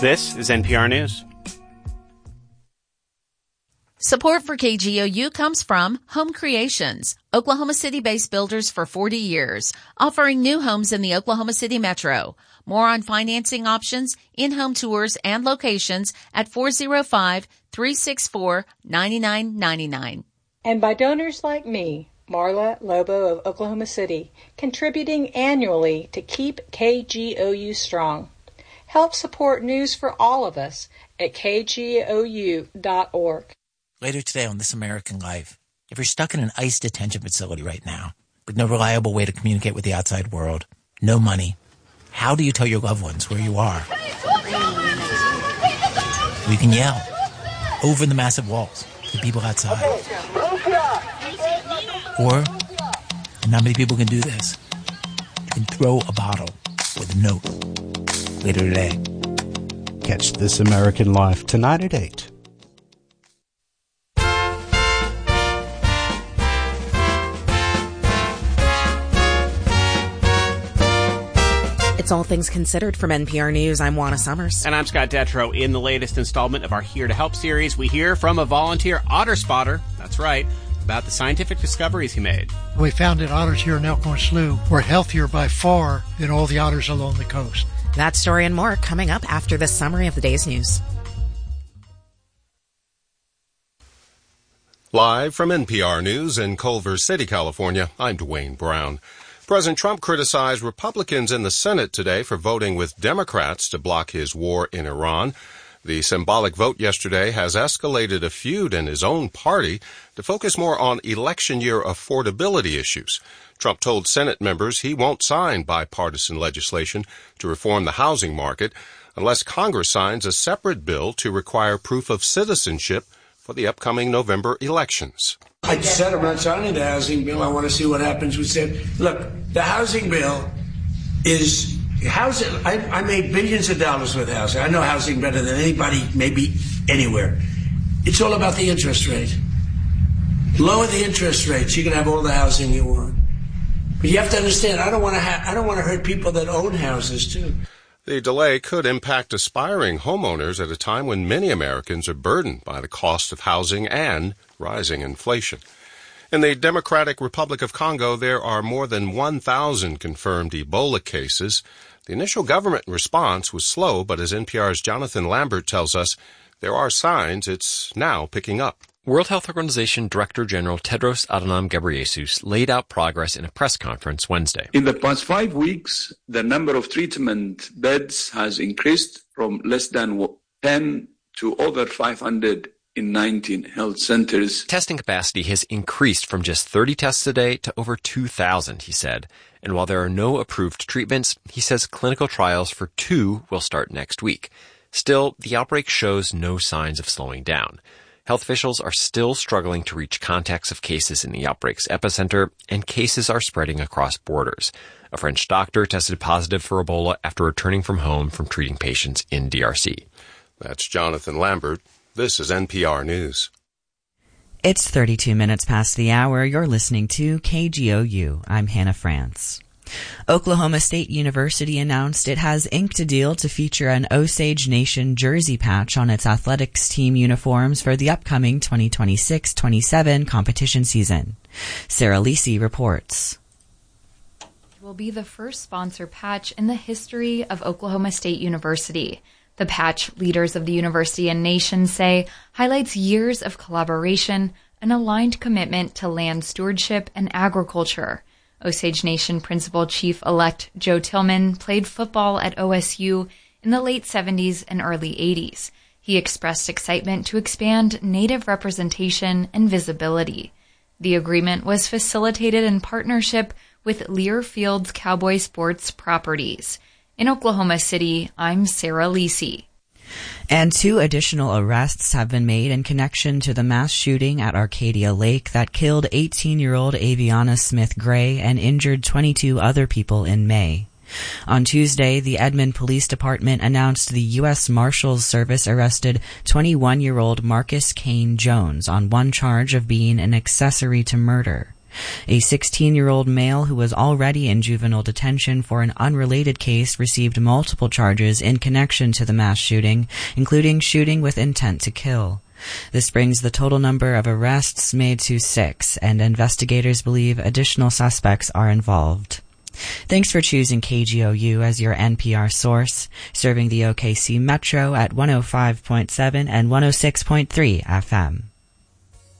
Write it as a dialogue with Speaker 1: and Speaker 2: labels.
Speaker 1: This is NPR News.
Speaker 2: Support for KGOU comes from Home Creations, Oklahoma City-based builders for 40 years, offering new homes in the Oklahoma City metro. More on financing options, in-home tours, and locations at 405-364-9999.
Speaker 3: And by donors like me, Marla Lobo of Oklahoma City, contributing annually to keep KGOU strong. Help support news for all of us at kgou.org.
Speaker 4: Later today on This American Life, if you're stuck in an ICE detention facility right now, with no reliable way to communicate with the outside world, no money, how do you tell your loved ones where you are? You can yell over the massive walls to people outside. Or, and not many people can do this, you can throw a bottle with a note later today.
Speaker 5: Catch This American Life tonight at 8.
Speaker 6: It's All Things Considered from NPR News. I'm Juana Summers.
Speaker 1: And I'm Scott Detrow. In the latest installment of our Here to Help series, we hear from a volunteer otter spotter. That's right, about the scientific discoveries he made.
Speaker 7: We found that otters here in Elkhorn Slough were healthier by far than all the otters along the coast.
Speaker 6: That story and more coming up after this summary of the day's news.
Speaker 8: Live from NPR News in Culver City, California, I'm Dwayne Brown. President Trump criticized Republicans in the Senate today for voting with Democrats to block his war in Iran. The symbolic vote yesterday has escalated a feud in his own party to focus more on election year affordability issues. Trump told Senate members he won't sign bipartisan legislation to reform the housing market unless Congress signs a separate bill to require proof of citizenship for the upcoming November elections.
Speaker 9: I said I'm not signing the housing bill. I want to see what happens. We said, look, the housing bill is housing. I made billions of dollars with housing. I know housing better than anybody, maybe anywhere. It's all about the interest rate. Lower the interest rates, you can have all the housing you want. But you have to understand, I don't want to hurt people that own houses too.
Speaker 8: The delay could impact aspiring homeowners at a time when many Americans are burdened by the cost of housing and rising inflation. In the Democratic Republic of Congo, there are more than 1,000 confirmed Ebola cases. The initial government response was slow, but as NPR's Jonathan Lambert tells us, there are signs it's now picking up.
Speaker 10: World Health Organization Director General Tedros Adhanom Ghebreyesus laid out progress in a press conference Wednesday.
Speaker 11: In the past 5 weeks, the number of treatment beds has increased from less than 10 to over 500 in 19 health centers.
Speaker 10: Testing capacity has increased from just 30 tests a day to over 2,000, he said. And while there are no approved treatments, he says clinical trials for 2 will start next week. Still, the outbreak shows no signs of slowing down. Health officials are still struggling to reach contacts of cases in the outbreak's epicenter, and cases are spreading across borders. A French doctor tested positive for Ebola after returning from home from treating patients in DRC.
Speaker 8: That's Jonathan Lambert. This is NPR News.
Speaker 12: It's 32 minutes past the hour. You're listening to KGOU. I'm Hannah France. Oklahoma State University announced it has inked a deal to feature an Osage Nation jersey patch on its athletics team uniforms for the upcoming 2026-27 competition season. Sarah Lisi reports.
Speaker 13: It will be the first sponsor patch in the history of Oklahoma State University. The patch, leaders of the university and nation say, highlights years of collaboration and aligned commitment to land stewardship and agriculture. Osage Nation Principal Chief-elect Joe Tillman played football at OSU in the late 70s and early 80s. He expressed excitement to expand Native representation and visibility. The agreement was facilitated in partnership with Learfield's Cowboy Sports Properties. In Oklahoma City, I'm Sarah Lisi.
Speaker 12: And 2 additional arrests have been made in connection to the mass shooting at Arcadia Lake that killed 18-year-old Aviana Smith Gray and injured 22 other people in May. On Tuesday, the Edmond Police Department announced the U.S. Marshals Service arrested 21-year-old Marcus Kane Jones on one charge of being an accessory to murder. A 16-year-old male who was already in juvenile detention for an unrelated case received multiple charges in connection to the mass shooting, including shooting with intent to kill. This brings the total number of arrests made to 6, and investigators believe additional suspects are involved. Thanks for choosing KGOU as your NPR source, serving the OKC Metro at 105.7 and 106.3 FM.